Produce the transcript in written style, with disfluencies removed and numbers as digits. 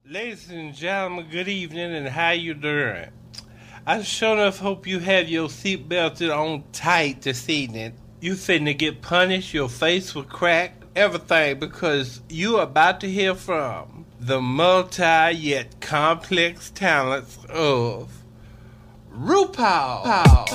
Ladies and gentlemen, good evening and how you doing? I sure enough hope you have your seatbelts on tight this evening. You finna get punished, your face will crack, everything because you are about to hear from the multi yet complex talents of RuPaul.